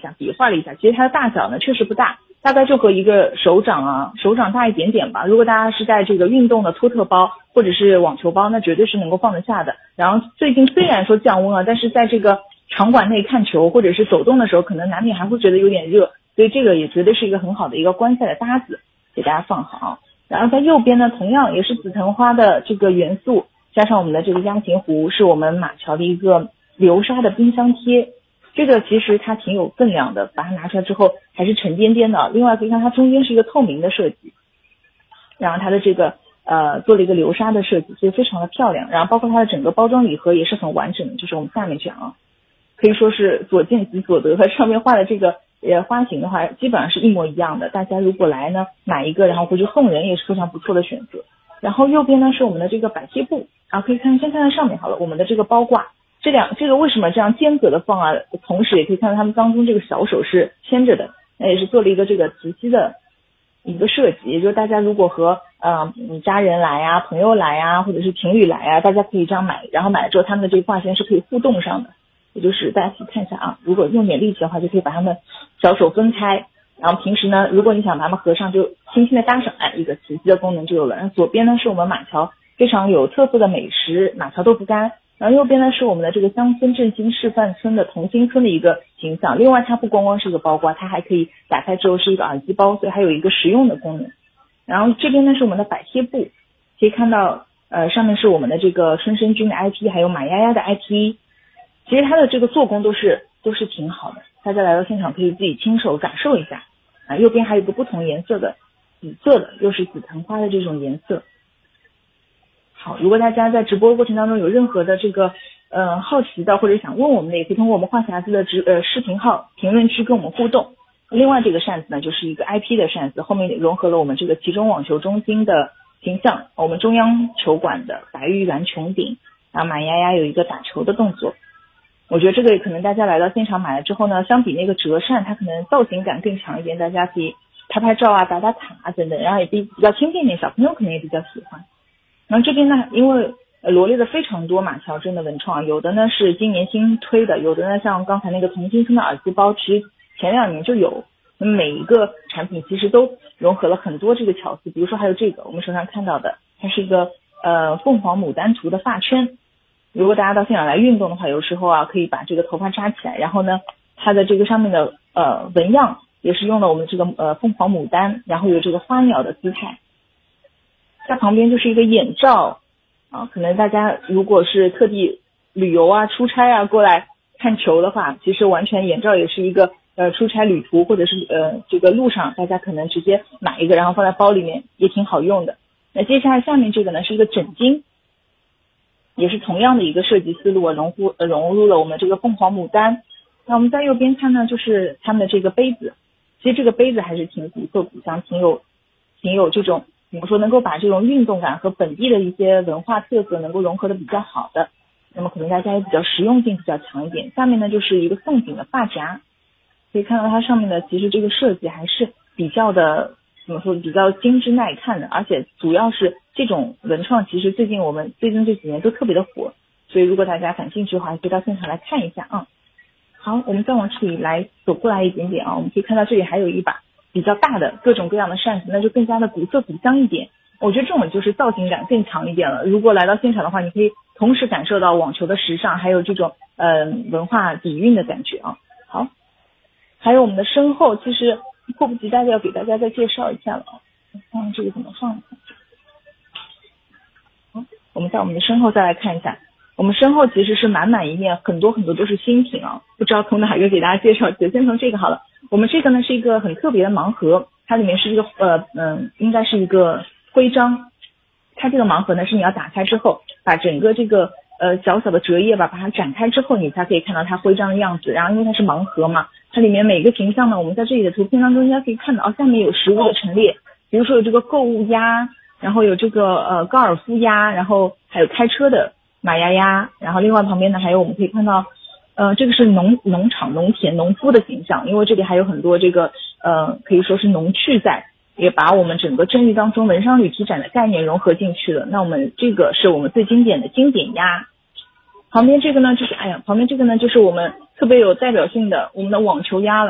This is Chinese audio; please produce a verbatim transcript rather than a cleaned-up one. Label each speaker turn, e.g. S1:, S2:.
S1: 下，比划了一下，其实它的大小呢确实不大，大概就和一个手掌啊手掌大一点点吧。如果大家是带这个运动的托特包或者是网球包，那绝对是能够放得下的。然后最近虽然说降温了，但是在这个场馆内看球或者是走动的时候，可能难免还会觉得有点热，所以这个也绝对是一个很好的一个观赛的搭子，给大家放好。然后在右边呢，同样也是紫藤花的这个元素，加上我们的这个鸭形湖，是我们马桥的一个流沙的冰箱贴。这个其实它挺有分量的，把它拿出来之后还是沉甸甸的。另外可以看它中间是一个透明的设计，然后它的这个呃做了一个流沙的设计，所以非常的漂亮。然后包括它的整个包装礼盒也是很完整的，就是我们下面这样啊，可以说是所见即所得，和上面画的这个呃花型的话基本上是一模一样的。大家如果来呢买一个然后回去送人也是非常不错的选择。然后右边呢是我们的这个摆贴布啊，可以看先看看上面好了，我们的这个包挂，这两这个为什么这样间隔的放啊？同时也可以看到他们当中这个小手是牵着的，那也是做了一个这个磁吸的一个设计，也就是大家如果和呃家人来啊、朋友来啊，或者是情侣来啊，大家可以这样买，然后买了之后他们的这个挂线是可以互动上的，也就是大家可以看一下啊，如果用点力气的话，就可以把他们小手分开。然后平时呢，如果你想把它们合上，就轻轻的搭上，哎，一个磁吸的功能就有了。然后左边呢是我们马桥非常有特色的美食马桥豆腐干，然后右边呢是我们的这个乡村振兴示范村的同心村的一个形象。另外它不光光是一个包挂，它还可以打开之后是一个耳机包，所以还有一个实用的功能。然后这边呢是我们的摆贴布，可以看到呃上面是我们的这个春生君的 I P， 还有马丫丫的 I P， 其实它的这个做工都是都是挺好的，大家来到现场可以自己亲手感受一下。啊，右边还有一个不同颜色的紫色的，又是紫藤花的这种颜色。好，如果大家在直播过程当中有任何的这个呃好奇的或者想问我们的，也可以通过我们话匣子的直呃视频号评论区跟我们互动。另外这个扇子呢就是一个 I P 的扇子，后面融合了我们这个其中网球中心的形象，我们中央球馆的白玉兰穹顶，然后马丫丫有一个打球的动作。我觉得这个可能大家来到现场买了之后呢，相比那个折扇它可能造型感更强一点，大家可以拍拍照啊、打打卡啊等等，然后也比比较轻便一点，小朋友可能也比较喜欢。然后这边呢，因为呃罗列了非常多马桥镇的文创，有的呢是今年新推的，有的呢像刚才那个同心村的耳机包，其实前两年就有。那么每一个产品其实都融合了很多这个巧思，比如说还有这个我们手上看到的，它是一个呃凤凰牡丹图的发圈。如果大家到现场来运动的话，有时候啊可以把这个头发扎起来，然后呢它的这个上面的呃纹样也是用了我们这个呃凤凰牡丹，然后有这个花鸟的姿态。在旁边就是一个眼罩啊，可能大家如果是特地旅游啊、出差啊过来看球的话，其实完全眼罩也是一个呃出差旅途或者是呃这个路上大家可能直接买一个然后放在包里面也挺好用的。那接下来下面这个呢是一个枕巾，也是同样的一个设计思路啊，融入呃融入了我们这个凤凰牡丹。那我们在右边看呢就是他们的这个杯子，其实这个杯子还是挺古色古香，挺有挺有这种怎么说能够把这种运动感和本地的一些文化特色能够融合的比较好的，那么可能大家也比较实用性比较强一点。下面呢就是一个宋锦的发夹，可以看到它上面的其实这个设计还是比较的怎么说比较精致耐看的，而且主要是这种文创其实最近我们最近这几年都特别的火，所以如果大家感兴趣的话可以到现场来看一下啊。好，我们再往这里来走过来一点点啊，我们可以看到这里还有一把比较大的各种各样的扇子，那就更加的古色古香一点。我觉得这种就是造型感更强一点了，如果来到现场的话你可以同时感受到网球的时尚还有这种呃文化底蕴的感觉啊。好，还有我们的身后其实迫不及待的要给大家再介绍一下了啊，看这个怎么放。好，我们在我们的身后再来看一下，我们身后其实是满满一面，很多很多都是新品啊，不知道从哪个给大家介绍，先从这个好了。我们这个呢是一个很特别的盲盒，它里面是一个呃嗯应该是一个徽章，它这个盲盒呢是你要打开之后把整个这个呃小小的折页吧把它展开之后你才可以看到它徽章的样子。然后因为它是盲盒嘛，它里面每个形象呢我们在这里的图片当中应该可以看到，哦下面有食物的陈列，比如说有这个购物鸭，然后有这个呃高尔夫鸭，然后还有开车的马丫丫，然后另外旁边呢还有我们可以看到呃这个是农农场农田农夫的形象，因为这里还有很多这个呃可以说是农趣在，也把我们整个正玉当中文商旅体展的概念融合进去了。那我们这个是我们最经典的经典鸭，旁边这个呢就是哎呀旁边这个呢就是我们特别有代表性的我们的网球鸭了。